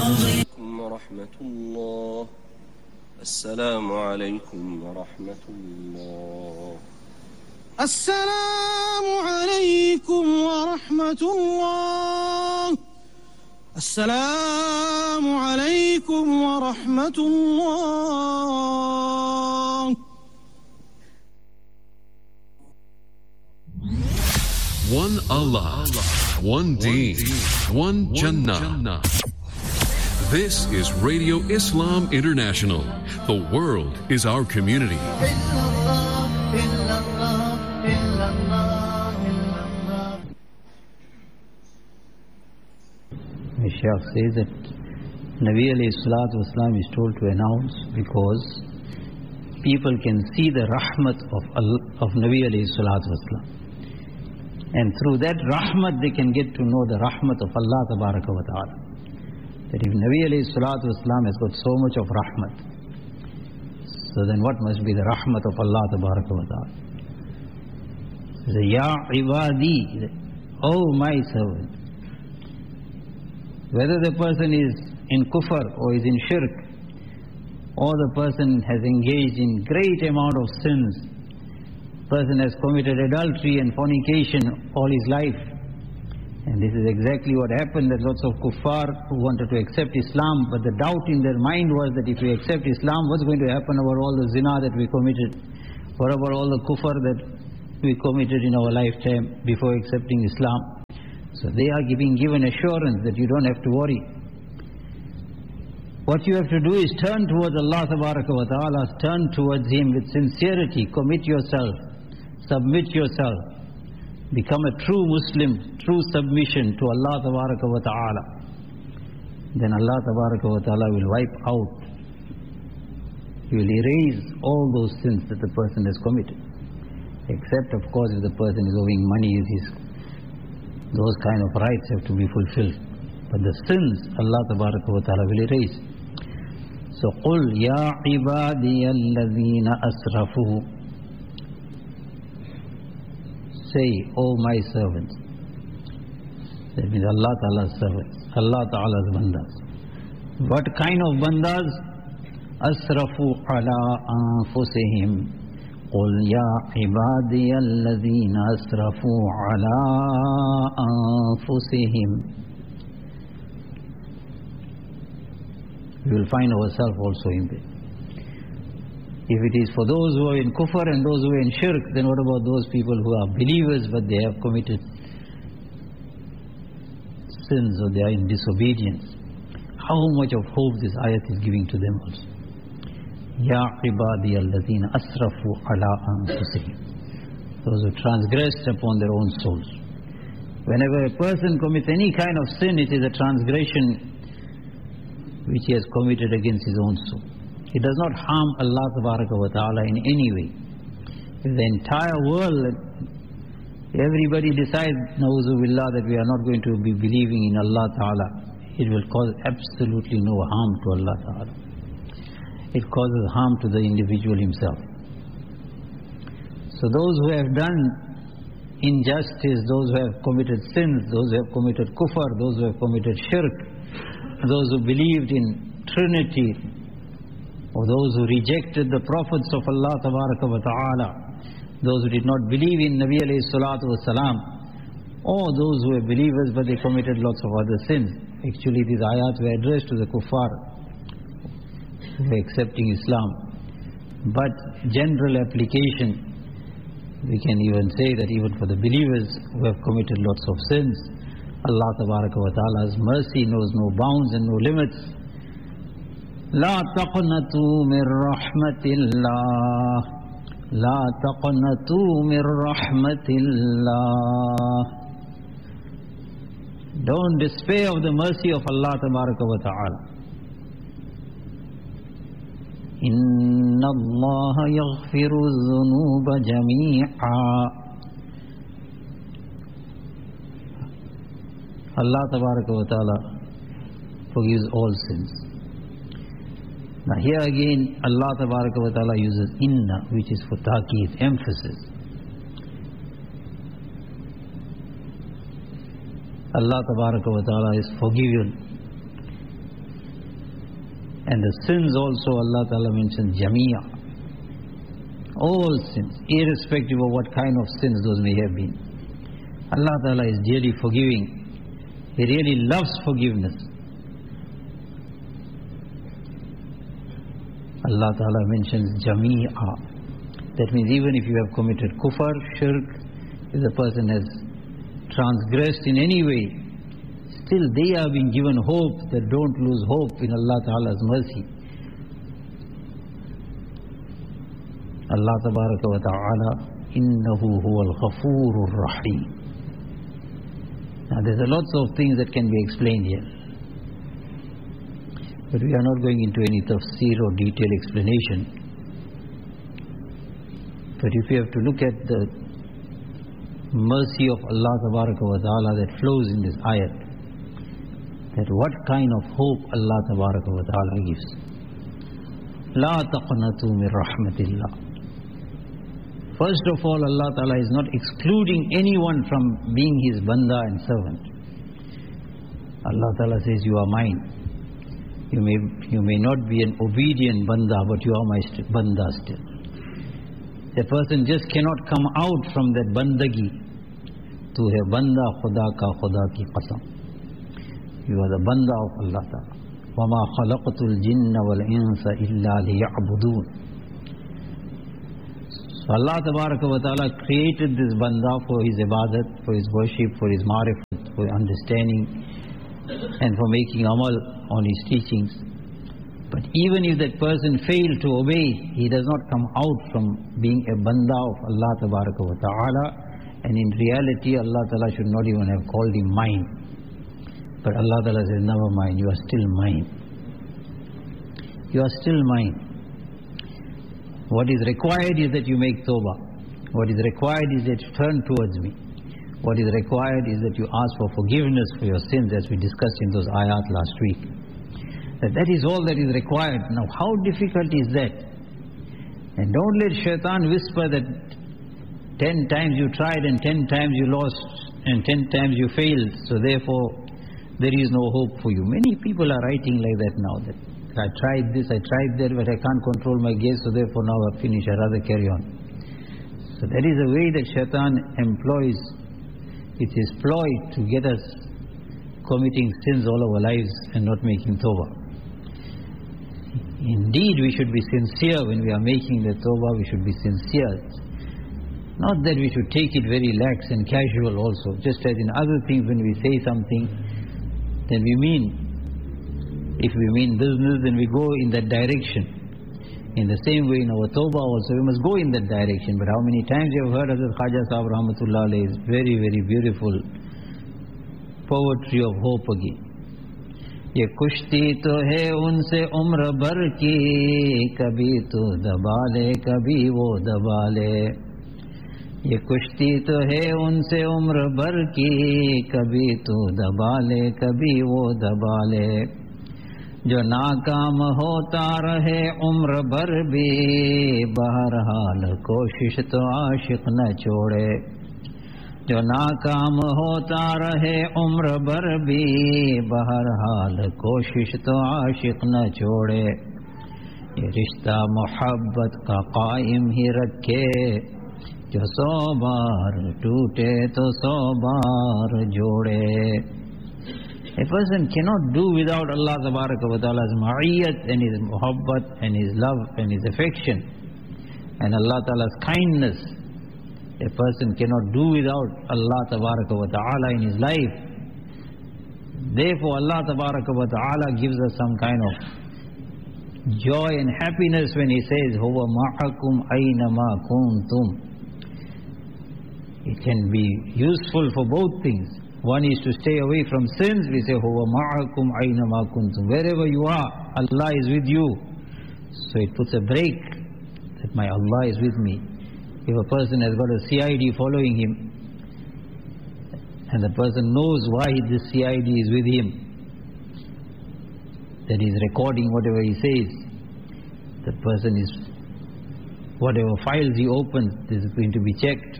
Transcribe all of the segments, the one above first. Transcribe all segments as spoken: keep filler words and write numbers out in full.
ورحمة الله. السلام عليكم ورحمة الله. السلام عليكم ورحمة الله. السلام عليكم ورحمة الله. One Allah, one Deen, one Jannah. This is Radio Islam International. The world is our community. The Shaykh says that Nabi alayhi salatu wasalam is told to announce because people can see the rahmat of, Allah, of Nabi alayhi salatu wasalam. And through that rahmat they can get to know the rahmat of Allah tabaraka wa ta'ala. That if Nabi alayhi salatu wasalam has got so much of rahmat, so then what must be the rahmat of Allah tabaraka wa ta'ala? He says, Ya ibadi, oh my servant. Whether the person is in kufr or is in shirk, or the person has engaged in great amount of sins, person has committed adultery and fornication all his life. And this is exactly what happened, that lots of kuffar who wanted to accept Islam, but the doubt in their mind was that if we accept Islam, what's going to happen about all the zina that we committed? What about all the kufr that we committed in our lifetime before accepting Islam? So they are giving given assurance that you don't have to worry. What you have to do is turn towards Allah tabaraka wa ta'ala, turn towards Him with sincerity, commit yourself, submit yourself, become a true Muslim, true submission to Allah tabaraka wa ta'ala. Then Allah tabaraka wa ta'ala will wipe out, He will erase all those sins that the person has committed. Except of course if the person is owing money, his those kind of rights have to be fulfilled. But the sins, Allah tabaraka wa ta'ala will erase. So, قُلْ يَا عِبَادِيَ الَّذِينَ أَسْرَفُوا. Say, O my servants. That means Allah Ta'ala's servants, Allah Ta'ala's bandas. What kind of bandas? أَسْرَفُوا عَلَىٰ أَنفُسِهِمْ. قُلْ يَا عِبَادِيَ الَّذِينَ أَسْرَفُوا عَلَىٰ أَنفُسِهِمْ. We will find ourselves also in there. If it is for those who are in kufr and those who are in shirk, then what about those people who are believers but they have committed sins or they are in disobedience? How much of hope this ayat is giving to them also. Ya ibadi alladhina asrafu ala anfusihim. Those who transgressed upon their own souls. Whenever a person commits any kind of sin, it is a transgression which he has committed against his own soul. It does not harm Allah tabaraka wa ta'ala in any way. If the entire world, everybody decides, na'udhu billah, that we are not going to be believing in Allah ta'ala, it will cause absolutely no harm to Allah ta'ala. It causes harm to the individual himself. So those who have done injustice, those who have committed sins, those who have committed kufr, those who have committed shirk, those who believed in Trinity, or those who rejected the prophets of Allah tabaraka wa ta'ala, those who did not believe in Nabi alayhi salatu wasalam, or those who were believers but they committed lots of other sins. Actually these ayat were addressed to the kuffar who were accepting Islam. But general application, we can even say that even for the believers who have committed lots of sins, Allah tabaraka wa ta'ala's mercy knows no bounds and no limits. La taqnatu min rahmatillah. La taqnatu min rahmatillah. Don't despair of the mercy of Allah tabaraka wa ta'ala. Inna Allah yaghfiru dhunuba jami'a. Allah tabaraka wa ta'ala forgives all sins. Now here again Allah tabaraka wa ta'ala uses inna, which is for ta'keed, emphasis. Allah tabaraka wa ta'ala is forgiving And the sins also Allah Ta'ala mentions Jamia. All sins, irrespective of what kind of sins those may have been. Allah Ta'ala is dearly forgiving. He really loves forgiveness. Allah Ta'ala mentions Jami'a. That means even if you have committed kufr, shirk, if the person has transgressed in any way, still they are being given hope, that don't lose hope in Allah Ta'ala's mercy. Allah Tabaraka wa Ta'ala, Innahu huwal Ghafurur Rahim. Now there's a lots of things that can be explained here, but we are not going into any tafsir or detailed explanation. But if you have to look at the mercy of Allah Tabaraka wa Ta'ala that flows in this ayat, that what kind of hope Allah Tabaraka wa Ta'ala gives. La taqnatu min rahmatillah. First of all, Allah Ta'ala is not excluding anyone from being His banda and servant. Allah Ta'ala says, you are mine. You may, you may not be an obedient banda, but you are my st- banda still. A person just cannot come out from that bandagi to a banda khuda ka khuda ki qasam. You are the banda of Allah Ta'ala. وَمَا خَلَقْتُ الْجِنَّ وَالْإِنسَ إِلَّا لِيَعْبُدُونَ. So Allah Tabaraka wa Ta'ala created this banda for his ibadat, for his worship, for his marifat, for understanding, and for making amal on his teachings. But even if that person failed to obey, he does not come out from being a banda of Allah Tabaraka wa Ta'ala, and in reality Allah Ta'ala should not even have called him mine. But Allah Ta'ala says, never mind, you are still mine. You are still mine. What is required is that you make tawbah. What is required is that you turn towards me. What is required is that you ask for forgiveness for your sins, as we discussed in those ayat last week. That that is all that is required. Now how difficult is that? And don't let shaitan whisper that ten times you tried and ten times you lost and ten times you failed, so therefore there is no hope for you. Many people are writing like that now, that I tried this, I tried that, but I can't control my gaze, so therefore now I've finished, I'd rather carry on. So that is a way that shaitan employs. It is ploy to get us committing sins all our lives and not making tawbah. Indeed, we should be sincere when we are making the tawbah, we should be sincere. Not that we should take it very lax and casual also. Just as in other things, when we say something, then we mean. If we mean business, then we go in that direction. In the same way, in our tawbah also, we must go in that direction. But how many times you have heard Hazrat Khaja Sahib Rahmatullah Alayhi's very, very beautiful poetry of hope again. ये कुश्ती तो है उनसे उम्र भर की, कभी तो दबा ले कभी वो दबा ले. ये कुश्ती तो है उनसे उम्र भर की, कभी तो दबा ले कभी वो दबा ले. जो नाकाम होता रहे उम्र भर भी, बहरहाल कोशिश तो आशिक न छोड़े. जो नाकाम होता रहे उम्र भर भी, बहरहाल कोशिश तो आशिक न छोड़े. ये रिश्ता मोहब्बत का कायम ही रखे, जो सौ बार टूटे तो सौ बार जोड़े. A person cannot do without Allah Tabaraka wa Ta'ala's ma'iyyat and His muhabbat and His love and His affection and Allah Ta'ala's kindness. A person cannot do without Allah Tabaraka wa Ta'ala in his life. Therefore Allah Tabaraka wa Ta'ala gives us some kind of joy and happiness when He says, Huwa ma'akum aynama kuntum. It can be useful for both things. One is to stay away from sins. We say, Huwa ma'akum aynama kuntum. Wherever you are, Allah is with you. So it puts a break that my Allah is with me. If a person has got a C I D following him, and the person knows why this C I D is with him, that he is recording whatever he says, the person is, whatever files he opens, this is going to be checked,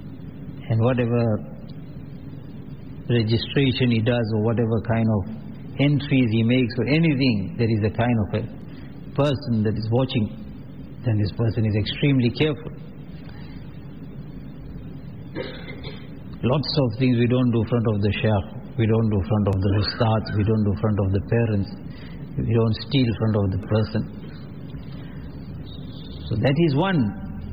and whatever registration he does or whatever kind of entries he makes or anything, there is a kind of a person that is watching, then this person is extremely careful. Lots of things we don't do in front of the shaykh, we don't do in front of the ustads, we don't do in front of the parents, we don't steal in front of the person. So that is one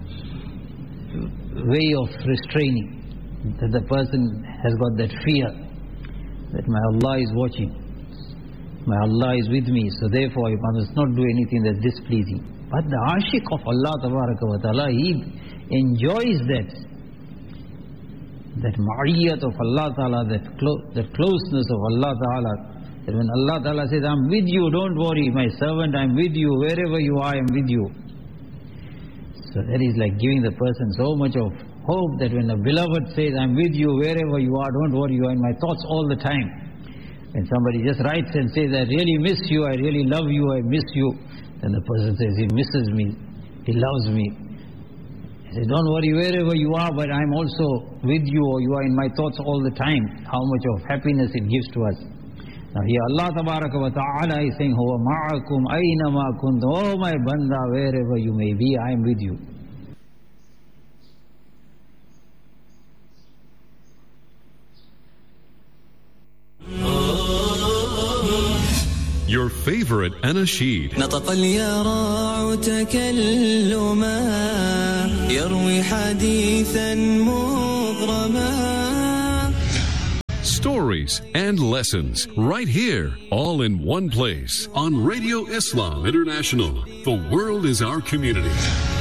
way of restraining, that the person has got that fear that my Allah is watching, my Allah is with me, so therefore I must not do anything that's displeasing. But the ashiq of Allah Tabaraka wa Ta'ala, he enjoys that, that ma'iyat of Allah Ta'ala, that, clo- that closeness of Allah Ta'ala, that when Allah Ta'ala says, I'm with you, don't worry, my servant, I'm with you, wherever you are, I'm with you. So that is like giving the person so much of hope that when the beloved says, I'm with you, wherever you are, don't worry, you are in my thoughts all the time. When somebody just writes and says, I really miss you, I really love you, I miss you, then the person says, he misses me, he loves me. He says, don't worry, wherever you are, but I'm also with you, or you are in my thoughts all the time. How much of happiness it gives to us. Now here Allah Tabaraka wa Ta'ala is saying, Huwa ma'akum ayna ma kuntum. Oh my banda, wherever you may be, I am with you. Your favorite anashid. نطق اليراع تكلما يروي حديثا مغرما. Stories and lessons right here, all in one place on Radio Islam International. The world is our community.